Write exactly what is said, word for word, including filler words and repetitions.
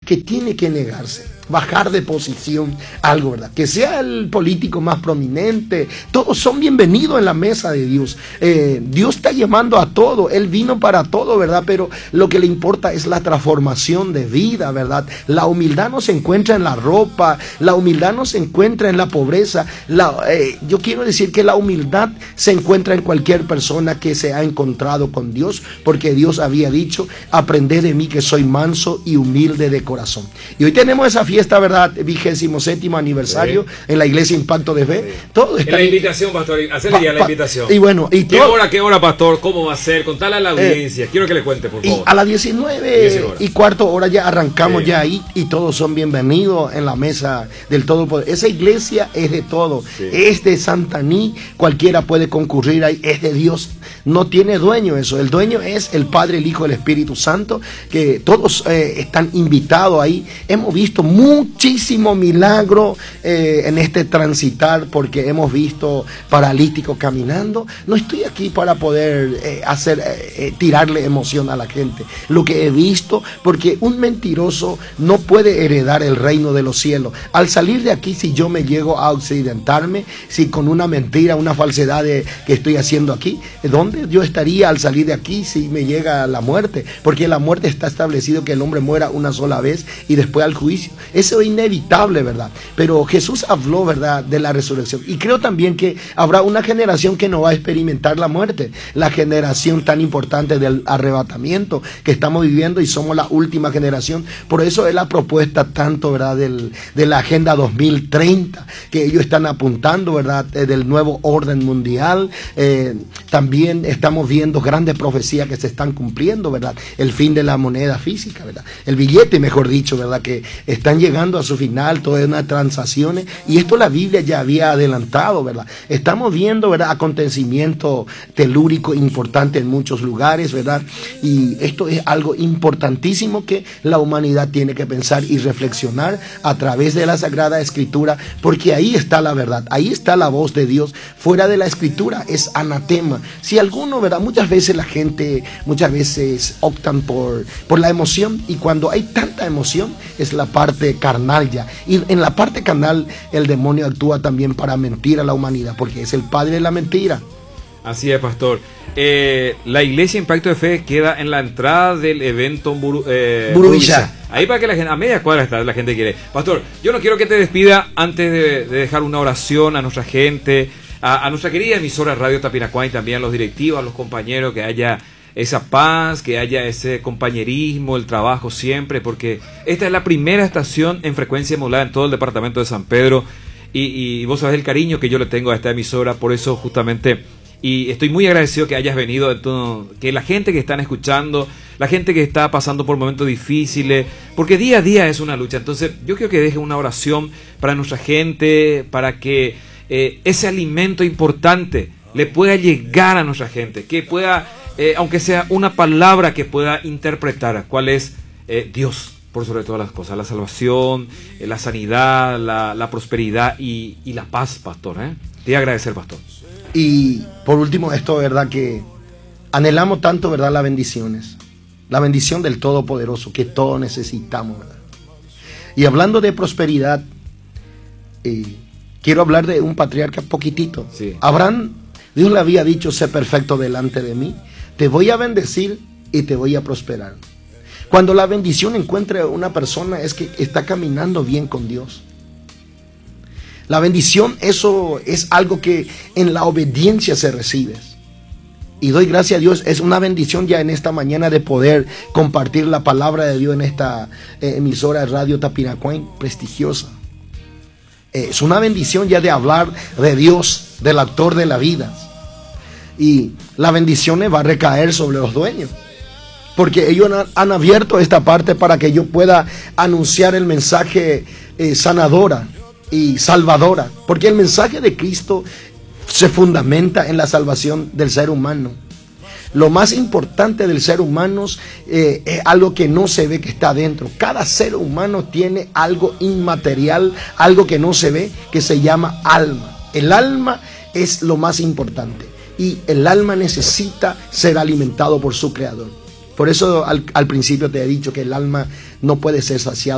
que tiene que negarse, bajar de posición, algo, ¿verdad? Que sea el político más prominente, todos son bienvenidos en la mesa de Dios. Eh, Dios está llamando a todo, Él vino para todo, ¿verdad? Pero lo que le importa es la transformación de vida, ¿verdad? La humildad no se encuentra en la ropa, la humildad no se encuentra en la pobreza. La, eh, yo quiero decir que la humildad se encuentra en cualquier persona que se ha encontrado con Dios, porque Dios había dicho, aprended de mí que soy manso y humilde de corazón. Y hoy tenemos esa fiesta, esta verdad, vigésimo séptimo aniversario, sí, en la iglesia Impacto de Fe. Sí. Todo está en la invitación, pastor, hacerle ya la invitación. Y bueno, y ¿Qué todo, hora, qué hora, pastor? ¿Cómo va a ser? Contale a la audiencia. Eh, Quiero que le cuente, por favor. Y a las diecinueve y cuarto hora ya arrancamos, sí, ya ahí, y todos son bienvenidos en la mesa del Todopoderoso. Esa iglesia es de todo, sí, es de Santaní, cualquiera puede concurrir ahí, es de Dios. No tiene dueño eso, el dueño es el Padre, el Hijo, el Espíritu Santo, que todos eh, están invitados ahí. Hemos visto muchísimo milagro eh, en este transitar, porque hemos visto paralíticos caminando. No estoy aquí para poder eh, hacer eh, eh, tirarle emoción a la gente, lo que he visto, porque un mentiroso no puede heredar el reino de los cielos. Al salir de aquí, si yo me llego a accidentarme, si con una mentira, una falsedad de, que estoy haciendo aquí, ¿dónde yo estaría al salir de aquí si me llega la muerte? Porque la muerte está establecido que el hombre muera una sola vez y después al juicio. Eso es inevitable, ¿verdad? Pero Jesús habló, ¿verdad?, de la resurrección. Y creo también que habrá una generación que no va a experimentar la muerte. La generación tan importante del arrebatamiento que estamos viviendo, y somos la última generación. Por eso es la propuesta tanto, ¿verdad?, del, de la Agenda dos mil treinta, que ellos están apuntando, ¿verdad?, eh, del nuevo orden mundial. Eh, también estamos viendo grandes profecías que se están cumpliendo, ¿verdad? El fin de la moneda física, ¿verdad? El billete, mejor dicho, ¿verdad?, que están llegando a su final, todas unas transacciones, y esto la Biblia ya había adelantado, ¿verdad? Estamos viendo, ¿verdad?, acontecimientos telúricos importantes en muchos lugares, ¿verdad? Y esto es algo importantísimo que la humanidad tiene que pensar y reflexionar a través de la Sagrada Escritura, porque ahí está la verdad, ahí está la voz de Dios. Fuera de la Escritura es anatema. Si alguno, ¿verdad? Muchas veces la gente, muchas veces optan por, por la emoción, y cuando hay tanta emoción es la parte carnal ya. Y en la parte carnal el demonio actúa también para mentir a la humanidad, porque es el padre de la mentira. Así es, pastor. Eh, la iglesia Impacto de Fe queda en la entrada del evento Buru, eh, Burubilla. Ahí para que la gente, a media cuadra está, la gente quiere. Pastor, yo no quiero que te despida antes de, de dejar una oración a nuestra gente, a, a nuestra querida emisora Radio Tapiracuay, también a los directivos, a los compañeros, que haya esa paz, que haya ese compañerismo, el trabajo siempre, porque esta es la primera estación en frecuencia modulada en todo el departamento de San Pedro, y, y vos sabés el cariño que yo le tengo a esta emisora, por eso justamente, y estoy muy agradecido que hayas venido, que la gente que están escuchando, la gente que está pasando por momentos difíciles, porque día a día es una lucha. Entonces yo quiero que deje una oración para nuestra gente, para que eh, ese alimento importante le pueda llegar a nuestra gente, que pueda, eh, aunque sea una palabra que pueda interpretar cuál es eh, Dios por sobre todas las cosas, la salvación, eh, la sanidad, la, la prosperidad y, y la paz, pastor. ¿eh? Te voy a agradecer, pastor. Y por último, esto, ¿verdad?, que anhelamos tanto, ¿verdad?, las bendiciones, la bendición del Todopoderoso que todos necesitamos, ¿verdad? Y hablando de prosperidad, eh, quiero hablar de un patriarca poquitito. Sí. Abraham, Dios le había dicho: sé perfecto delante de mí, te voy a bendecir y te voy a prosperar. Cuando la bendición encuentra a una persona es que está caminando bien con Dios. La bendición, eso es algo que en la obediencia se recibe. Y doy gracias a Dios, es una bendición ya en esta mañana de poder compartir la palabra de Dios en esta eh, emisora de Radio Tapiracuay, prestigiosa. Eh, es una bendición ya de hablar de Dios, del autor de la vida. Y la bendición va a recaer sobre los dueños, porque ellos han, han abierto esta parte para que yo pueda anunciar el mensaje eh, sanadora y salvadora, porque el mensaje de Cristo se fundamenta en la salvación del ser humano. Lo más importante del ser humano eh, es algo que no se ve, que está adentro. Cada ser humano tiene algo inmaterial, algo que no se ve, que se llama alma. El alma es lo más importante, y el alma necesita ser alimentado por su creador. Por eso al, al principio te he dicho que el alma no puede ser saciado